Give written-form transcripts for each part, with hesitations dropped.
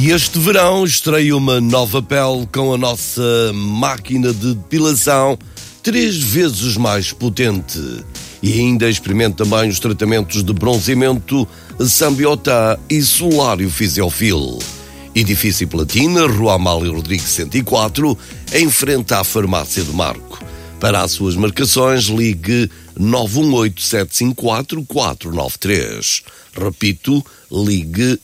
E este verão estreia uma nova pele com a nossa máquina de depilação 3 vezes mais potente. E ainda experimenta também os tratamentos de bronzeamento Sambiotá e Solário Fisiofil. Edifício Platina, Rua Amália Rodrigues 104, em frente à Farmácia do Marco. Para as suas marcações, ligue 918-754-493. Repito, ligue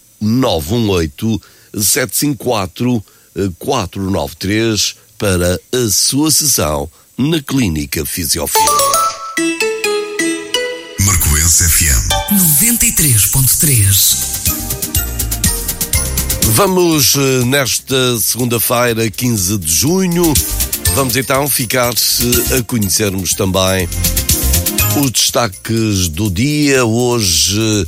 918-754-493 para a sua sessão na Clínica Fisiofil. Marcoense FM 93.3. Vamos nesta segunda-feira, 15 de junho, vamos então ficar a conhecermos também os destaques do dia. Hoje,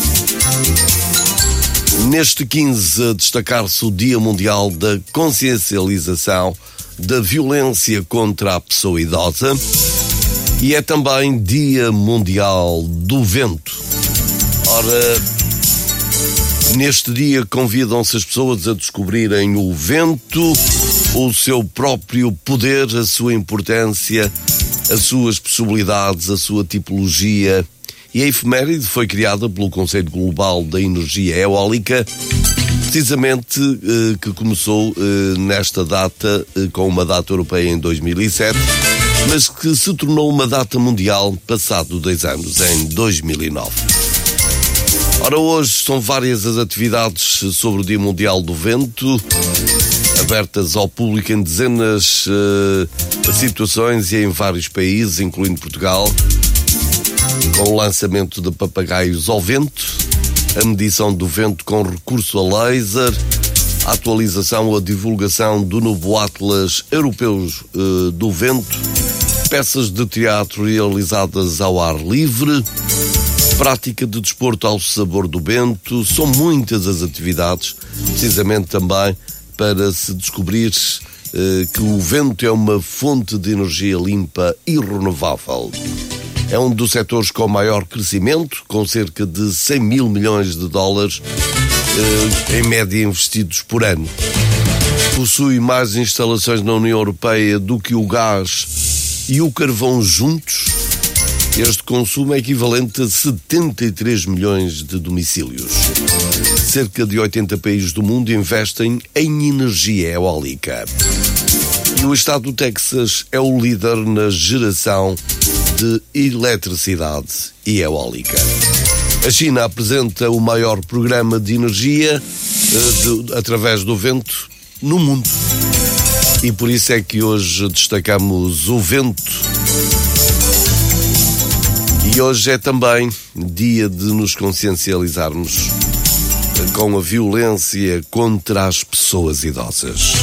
neste 15, a destacar-se o Dia Mundial da Consciencialização da Violência contra a Pessoa Idosa e é também Dia Mundial do Vento. Ora, neste dia convidam-se as pessoas a descobrirem o vento, o seu próprio poder, a sua importância, as suas possibilidades, a sua tipologia. E a efeméride foi criada pelo Conselho Global da Energia Eólica, precisamente que começou nesta data, com uma data europeia em 2007, mas que se tornou uma data mundial passado 2 anos, em 2009. Ora, hoje são várias as atividades sobre o Dia Mundial do Vento, abertas ao público em dezenas de situações e em vários países, incluindo Portugal, com o lançamento de papagaios ao vento, a medição do vento com recurso a laser, a atualização ou a divulgação do novo Atlas Europeu do Vento, peças de teatro realizadas ao ar livre, prática de desporto ao sabor do vento. São muitas as atividades, precisamente também para se descobrir que o vento é uma fonte de energia limpa e renovável. É um dos setores com maior crescimento, com cerca de 100 mil milhões de dólares em média investidos por ano. Possui mais instalações na União Europeia do que o gás e o carvão juntos. Este consumo é equivalente a 73 milhões de domicílios. Cerca de 80 países do mundo investem em energia eólica. E o estado do Texas é o líder na geração de eletricidade e eólica. A China apresenta o maior programa de energia através do vento no mundo. E por isso é que hoje destacamos o vento. E hoje é também dia de nos consciencializarmos com a violência contra as pessoas idosas.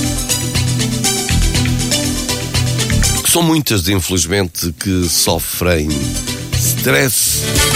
São muitas, infelizmente, que sofrem stress.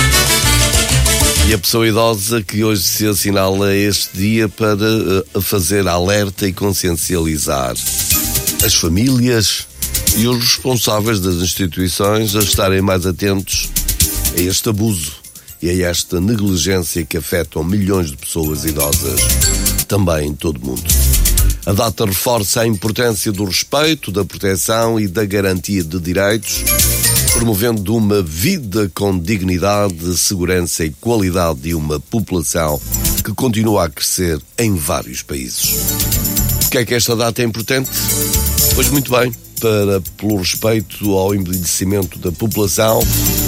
E a pessoa idosa que hoje se assinala este dia para fazer alerta e consciencializar as famílias e os responsáveis das instituições a estarem mais atentos a este abuso e a esta negligência que afetam milhões de pessoas idosas, também em todo o mundo. A data reforça a importância do respeito, da proteção e da garantia de direitos, promovendo uma vida com dignidade, segurança e qualidade de uma população que continua a crescer em vários países. Por que esta data é importante? Pois muito bem, pelo respeito ao envelhecimento da população,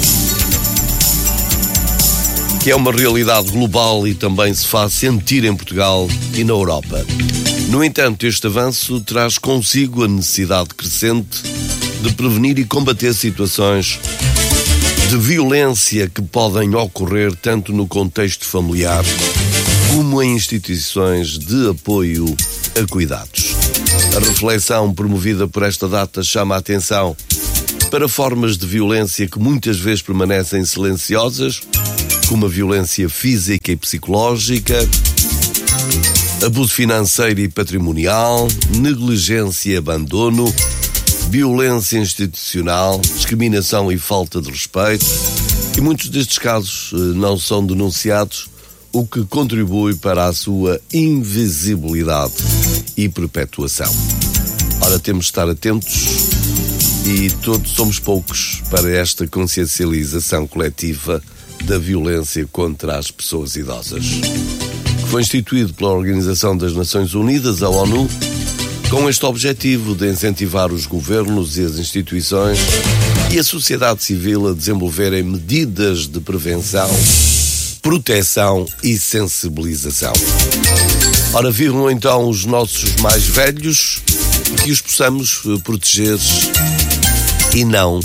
que é uma realidade global e também se faz sentir em Portugal e na Europa. No entanto, este avanço traz consigo a necessidade crescente de prevenir e combater situações de violência que podem ocorrer tanto no contexto familiar como em instituições de apoio a cuidados. A reflexão promovida por esta data chama a atenção para formas de violência que muitas vezes permanecem silenciosas, como a violência física e psicológica, abuso financeiro e patrimonial, negligência e abandono, violência institucional, discriminação e falta de respeito. E muitos destes casos não são denunciados o que contribui para a sua invisibilidade e perpetuação. Ora, temos de estar atentos e todos somos poucos para esta consciencialização coletiva da violência contra as pessoas idosas, que foi instituído pela Organização das Nações Unidas, a ONU, com este objetivo de incentivar os governos e as instituições e a sociedade civil a desenvolverem medidas de prevenção, proteção e sensibilização. Ora, vivam então os nossos mais velhos e que os possamos proteger e não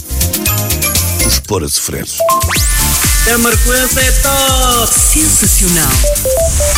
os pôr a sofrer. A Marcoense é top! Sensacional!